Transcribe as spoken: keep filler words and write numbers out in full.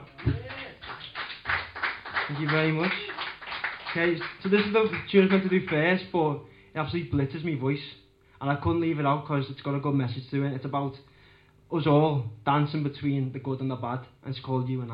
Thank you very much. Okay, so this is the tune I was going to do first, but it absolutely blitzes my voice, and I couldn't leave it out because it's got a good message to it. It's about us all dancing between the good and the bad, and it's called You and I.